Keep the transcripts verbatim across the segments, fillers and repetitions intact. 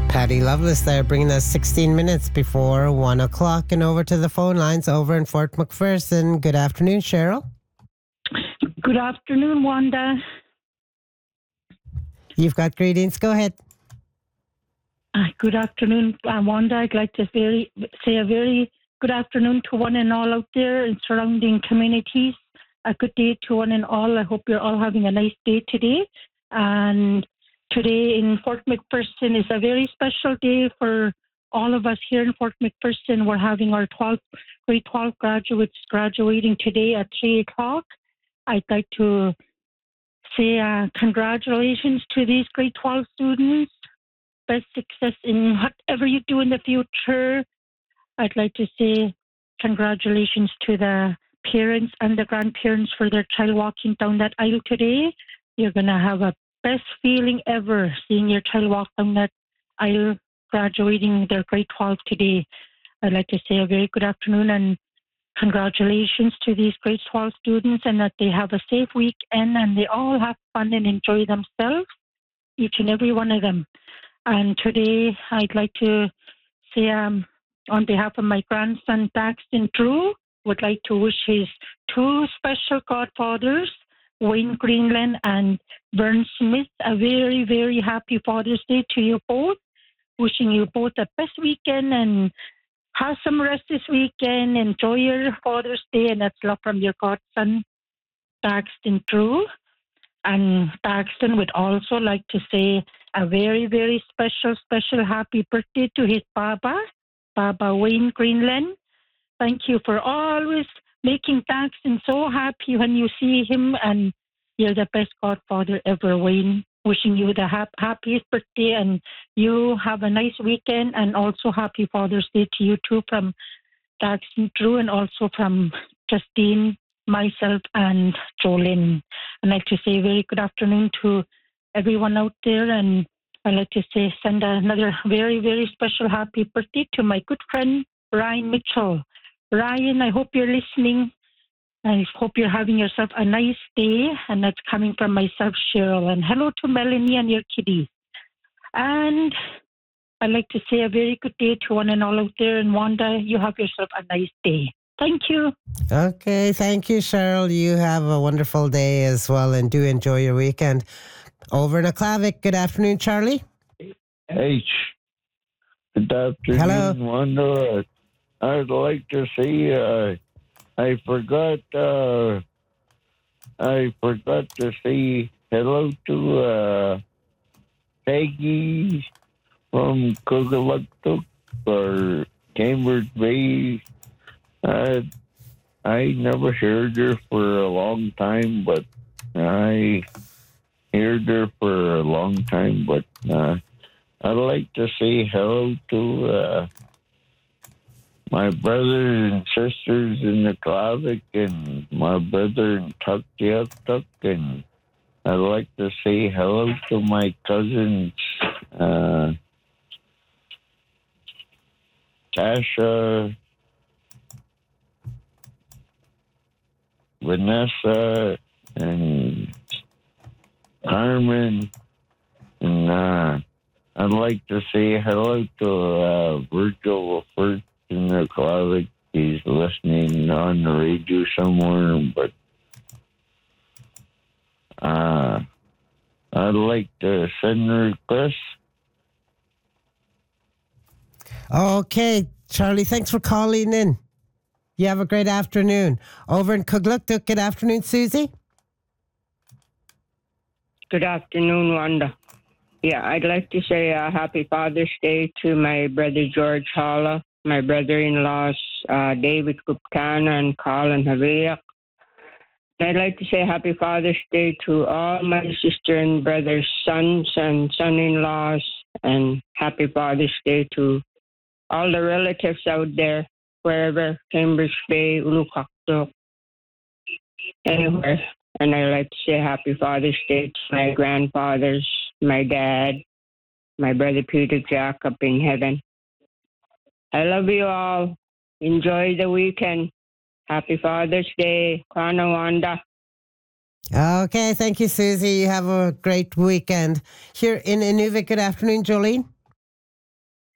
Patty Loveless there, bringing us sixteen minutes before one o'clock, and over to the phone lines over in Fort McPherson. Good afternoon, Cheryl. Good afternoon, Wanda. You've got greetings. Go ahead. Uh, good afternoon, uh, Wanda. I'd like to very, say a very good afternoon to one and all out there in surrounding communities. A good day to one and all. I hope you're all having a nice day today. And today in Fort McPherson is a very special day for all of us here in Fort McPherson. We're having our twelfth, grade twelve graduates graduating today at three o'clock. I'd like to say uh, congratulations to these grade twelve students. Best success in whatever you do in the future. I'd like to say congratulations to the parents and the grandparents for their child walking down that aisle today. You're going to have a best feeling ever seeing your child walk down that aisle graduating their grade twelve today. I'd like to say a very good afternoon and congratulations to these grade twelve students, and that they have a safe weekend and they all have fun and enjoy themselves, each and every one of them. And today I'd like to say um, on behalf of my grandson Paxton Drew, would like to wish his two special godfathers, Wayne Greenland and Vern Smith, a very, very happy Father's Day to you both. Wishing you both the best weekend and have some rest this weekend. Enjoy your Father's Day, and that's love from your godson, Paxton Drew. And Paxton would also like to say a very, very special, special happy birthday to his Baba, Baba Wayne Greenland. Thank you for always making Paxton so happy when you see him, and you're the best godfather ever, Wayne. Wishing you the hap- happiest birthday, and you have a nice weekend, and also happy Father's Day to you too from Paxton Drew, and also from Justine, myself, and Jolene. I'd like to say a very good afternoon to everyone out there, and I'd like to say send another very, very special happy birthday to my good friend, Ryan Mitchell. Ryan, I hope you're listening. I hope you're having yourself a nice day, and that's coming from myself, Cheryl. And hello to Melanie and your kitties. And I'd like to say a very good day to one and all out there. And Wanda, you have yourself a nice day. Thank you. Okay, thank you, Cheryl. You have a wonderful day as well, and do enjoy your weekend. Over in Aklavik, good afternoon, Charlie. H. Good afternoon, Hello. Wanda. I'd like to say uh, I forgot uh, I forgot to say hello to uh, Peggy from Kugaluktuk or Cambridge Bay. Uh, I never heard her for a long time, but I heard her for a long time. But uh, I'd like to say hello to uh, my brothers and sisters in the Klavik and my brother in Tuktiaktuk, and I'd like to say hello to my cousins, uh, Tasha, Vanessa, and Carmen, and uh, I'd like to say hello to uh, Virgil LaFert in the Klavik. He's listening on the radio somewhere, but uh, I'd like to send a request. Okay, Charlie, thanks for calling in. You have a great afternoon. Over in Kugluktuk, good afternoon, Susie. Good afternoon, Wanda. Yeah, I'd like to say a happy Father's Day to my brother George Halla, my brother-in-laws uh, David Kupkana and Colin Haviak. I'd like to say happy Father's Day to all my sister and brother's sons and son-in-laws, and happy Father's Day to all the relatives out there, wherever, Cambridge Bay, Ulukaktuk, anywhere. And I'd like to say happy Father's Day to my grandfathers, my dad, my brother Peter Jacob in heaven. I love you all. Enjoy the weekend. Happy Father's Day, Kana Wanda. Okay, thank you, Susie. You have a great weekend. Here in Inuvik, good afternoon, Jolene.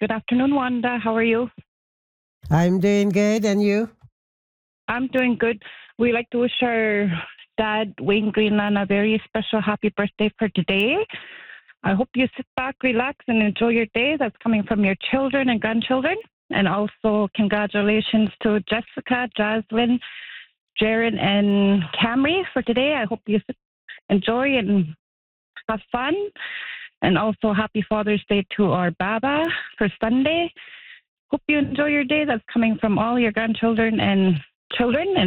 Good afternoon, Wanda. How are you? I'm doing good, and you? I'm doing good. We like to wish our dad, Wayne Greenland, a very special happy birthday for today. I hope you sit back, relax, and enjoy your day that's coming from your children and grandchildren. And also, congratulations to Jessica, Jaslyn, Jaron, and Camry for today. I hope you sit, enjoy and have fun. And also, happy Father's Day to our Baba for Sunday. Hope you enjoy your day that's coming from all your grandchildren and children. And